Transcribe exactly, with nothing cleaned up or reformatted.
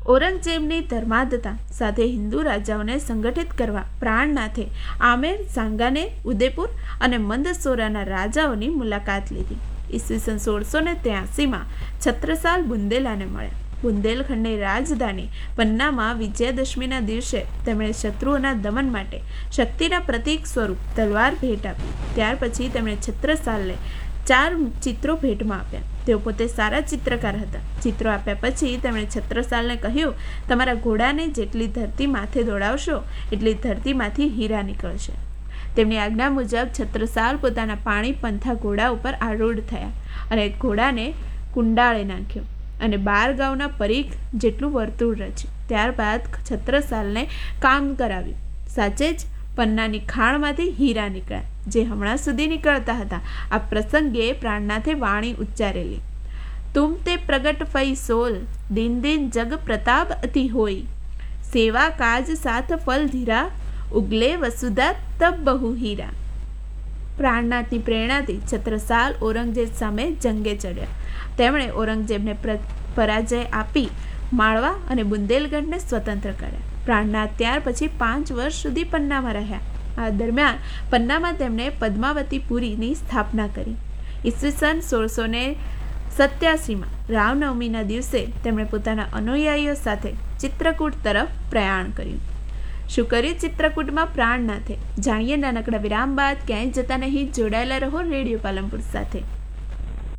ઔરંગઝેબની ધર્માધતા સાથે હિન્દુ રાજાઓને સંગઠિત કરવા પ્રાણનાથે આમેર, સાંગાને, ઉદયપુર અને મંદસોરાના રાજાઓની મુલાકાત લીધી. ઈસવીસન સોળસો ને ત્યાસીમાં છત્રસાલ બુંદેલાને મળ્યા. બુંદેલખંડની રાજધાની પન્નામાં વિજયાદશમીના દિવસે તેમણે શત્રુઓના દમન માટે શક્તિના પ્રતીક સ્વરૂપ તલવાર ભેટ આપી. ત્યાર પછી તેમણે છત્રસાલને ચાર ચિત્રો ભેટમાં આપ્યા. તેઓ પોતે સારા ચિત્રકાર હતા. ચિત્રો આપ્યા પછી તેમણે છત્રસાલને કહ્યું, તમારા ઘોડાને જેટલી ધરતી માથે દોડાવશો એટલી ધરતીમાંથી હીરા નીકળશે. તેમની આજ્ઞા મુજબ છત્રસાલ પોતાના પાણી પંથા ઘોડા ઉપર આરૂઢ થયા અને ઘોડાને કુંડાળે નાખ્યો અને બાર ગાઉના પરીખ જેટલું વર્તુળ રચ્યું. ત્યારબાદ છત્રસાલને કામ કરાવ્યું. સાચે જ પન્નાની ખાણમાંથી હીરા નીકળ્યા, જે હમણાં સુધી નીકળતા હતા. આ પ્રસંગે પ્રાણનાથે વાણી ઉચ્ચારેલી, તુમ તે પ્રગટ ફઈ સોલ, દિન દિન જગ પ્રતાપ અતિ હોય, સેવા કાજ સાથ ફલ ધીરા, ઉગલે વસુધા તબ બહુ હીરા. પ્રાણનાથની પ્રેરણાથી છત્રસાલ ઔરંગઝેબ સામે જંગે ચડ્યા. તેમણે ઔરંગઝેબને પરાજય આપી માળવા અને બુંદેલગઢને સ્વતંત્ર કર્યા. પ્રાણનાથ ત્યાર પછી પાંચ વર્ષ સુધી પન્નામાં રહ્યા. આ દરમિયાન પન્નામાં તેમણે પદ્માવતીપુરીની સ્થાપના કરી. ઈસવીસન સોળસો ને સત્યાસીમાં રામનવમીના દિવસે તેમણે પોતાના અનુયાયીઓ સાથે ચિત્રકૂટ તરફ પ્રયાણ કર્યું. શું કર્યું ચિત્રકૂટમાં પ્રાણનાથે? જાણીએ નાનકડા વિરામ બાદ. ક્યાંય જતા નહીં, જોડાયેલા રહો રેડિયો પાલનપુર સાથે.